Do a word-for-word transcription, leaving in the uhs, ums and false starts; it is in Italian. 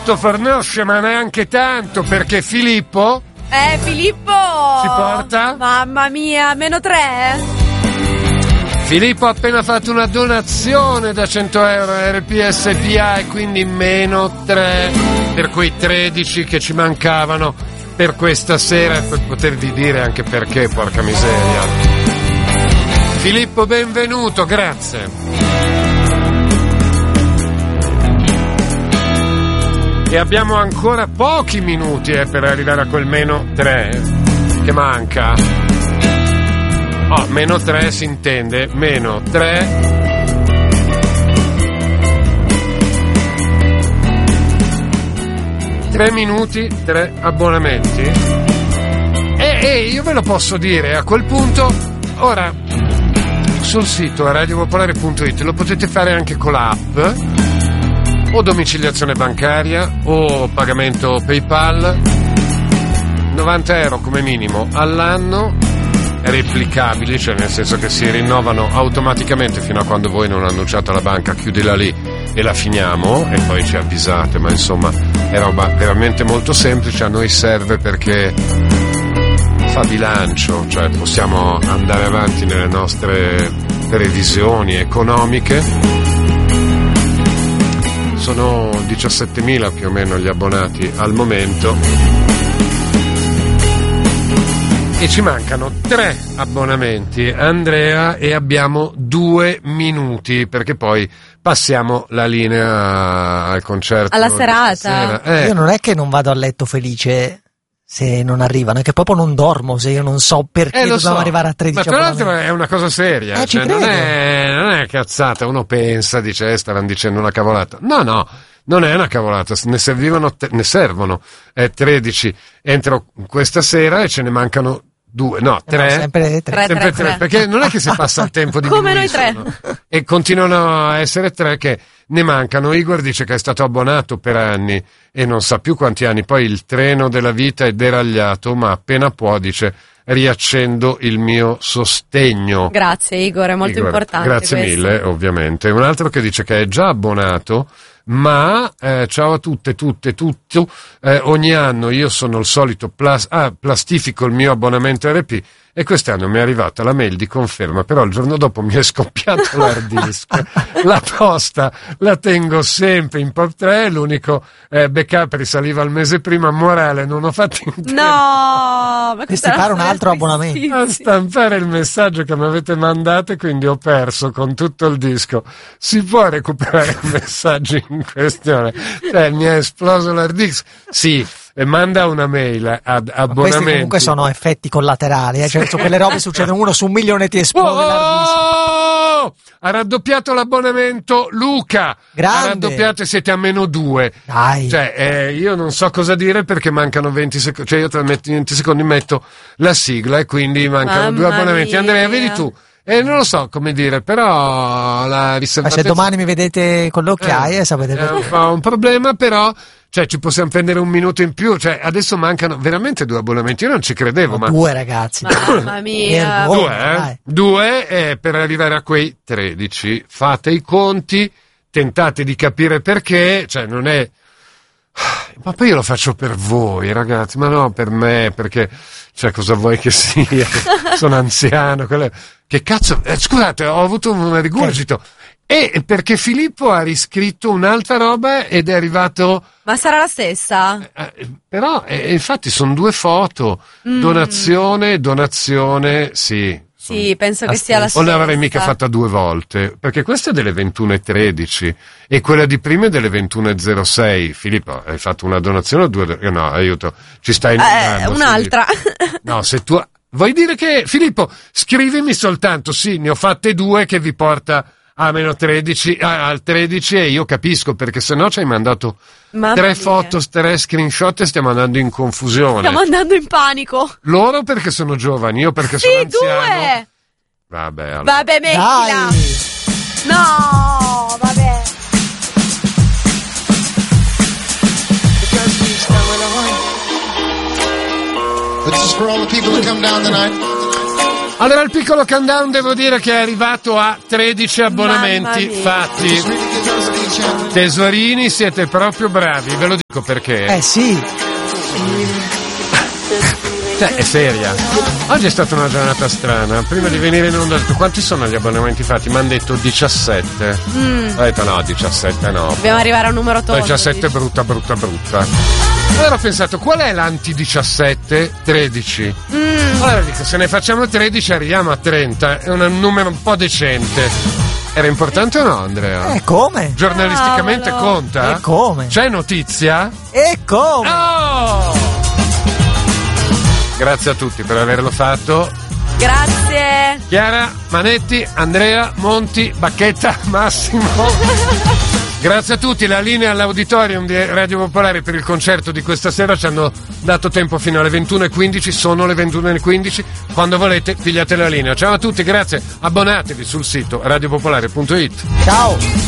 minuto fornisce, ma neanche tanto, perché Filippo... Eh, Filippo! Ci porta? Mamma mia, meno tre? Filippo ha appena fatto una donazione da cento euro a R P S P A e quindi meno tre per quei tredici che ci mancavano per questa sera, e per potervi dire anche perché, porca miseria. Filippo, benvenuto, grazie. E abbiamo ancora pochi minuti eh, per arrivare a quel meno tre che manca. Oh, meno tre si intende, meno tre. Tre minuti, tre abbonamenti. E, e io ve lo posso dire, a quel punto, ora, sul sito radio popolare punto it lo potete fare anche con l'app, o domiciliazione bancaria, o pagamento PayPal, novanta euro come minimo all'anno, replicabili, cioè nel senso che si rinnovano automaticamente fino a quando voi non annunciate alla banca chiudila lì e la finiamo e poi ci avvisate, ma insomma è roba veramente molto semplice. A noi serve perché fa bilancio, cioè possiamo andare avanti nelle nostre previsioni economiche. Sono diciassettemila più o meno gli abbonati al momento e ci mancano tre abbonamenti, Andrea, e abbiamo due minuti perché poi passiamo la linea al concerto alla serata. Eh. Io non è che non vado a letto felice se non arrivano, è che proprio non dormo se io non so perché eh, dobbiamo so. arrivare a tredici. Ma tra l'altro è una cosa seria, eh, cioè, non, è, non è cazzata. Uno pensa, dice eh, staranno dicendo una cavolata. No, no, non è una cavolata, ne servivano, ne servono eh, tredici entro questa sera e ce ne mancano due, no, tre, no, sempre tre, tre, sempre tre, tre, perché non è che se passa il tempo di come noi tre, e continuano a essere tre che ne mancano. Igor dice che è stato abbonato per anni e non sa più quanti anni, poi il treno della vita è deragliato, ma appena può dice riaccendo il mio sostegno. Grazie Igor, è molto Igor, importante grazie questo. mille, ovviamente. Un altro che dice che è già abbonato, ma eh, ciao a tutte, tutte, tutto, eh, ogni anno io sono il solito plas- ah, plastifico il mio abbonamento R P e quest'anno mi è arrivata la mail di conferma, però il giorno dopo mi è scoppiato l'hard disk. La posta la tengo sempre in pop tre, l'unico eh, backup risaliva il mese prima, morale, non ho fatto in tempo no, ma di fare un altro abbonamento a stampare il messaggio che mi avete mandato e quindi ho perso con tutto il disco. Si può recuperare il messaggio in questione? Cioè mi è esploso l'hard disk? Sì. E manda una mail ad abbonamenti. Questi comunque sono effetti collaterali, eh? Cioè su quelle robe succedono, uno su un milione ti esplode oh! l'hard disk. Ha raddoppiato l'abbonamento Luca. Grande. Ha raddoppiato e siete a meno due. Dai. Cioè eh, io non so cosa dire perché mancano venti secondi, cioè io tra venti secondi metto la sigla e quindi mancano Mamma due abbonamenti. mia. Andrea, vedi tu. E eh, non lo so come dire, però la Ma riservatezza... se domani mi vedete con le occhiaie eh, sapete è un po' un problema, però cioè ci possiamo prendere un minuto in più, cioè adesso mancano veramente due abbonamenti, io non ci credevo, ma due ragazzi, mamma mia, Vergogna, due, eh? dai. due eh, per arrivare a quei tredici. Fate i conti, tentate di capire perché, cioè non è... Ma poi io lo faccio per voi, ragazzi, ma no per me, perché, cioè, cosa vuoi che sia? Sono anziano, quelle... che cazzo, eh, scusate, ho avuto un rigurgito. E perché Filippo ha riscritto un'altra roba ed è arrivato... Ma sarà la stessa? Eh, però, eh, infatti, sono due foto. Mm. Donazione, donazione, sì. Sì, penso che la sia la O stessa. l'avrei mica fatta due volte, perché questa è delle ventuno e tredici e quella di prima è delle ventuno e zero sei. Filippo, hai fatto una donazione o due? No, aiuto, ci stai eh, un'altra. No, se tu... Vuoi dire che... Filippo, scrivimi soltanto, sì, ne ho fatte due che vi porta a meno tredici, a, al tredici e io capisco, perché sennò ci hai mandato Mamma tre mia. foto, tre screenshot e stiamo andando in confusione. Stiamo andando in panico. Loro perché sono giovani, io perché Sì, sono anziano. due. Vabbè, allora. Vabbè, mettila. Dai. No, vabbè. This is for all the people that come down tonight. Allora il piccolo countdown devo dire che è arrivato a tredici abbonamenti mia. fatti. Just read the details of these channel. Tesorini, siete proprio bravi, ve lo dico perché. Eh sì. Cioè, è seria. Oggi è stata una giornata strana. Prima di venire in onda ho detto quanti sono gli abbonamenti fatti? Mi hanno detto diciassette. Mm. Ho detto no, diciassette no. Dobbiamo arrivare a un numero tondo. diciassette è brutta, brutta, brutta. Allora ho pensato, qual è l'anti diciassette? tredici. Mm. Allora dico, se ne facciamo tredici arriviamo a trenta. È un numero un po' decente. Era importante o no, Andrea? E come? Giornalisticamente Cavolo. conta? E come? C'è notizia? E come? Oh! Grazie a tutti per averlo fatto. Grazie. Chiara, Manetti, Andrea, Monti, Bacchetta, Massimo. Grazie a tutti, la linea all'auditorium di Radio Popolare per il concerto di questa sera. Ci hanno dato tempo fino alle ventuno e quindici, sono le ventuno e quindici. Quando volete pigliate la linea. Ciao a tutti, grazie. Abbonatevi sul sito radiopopolare punto it. Ciao.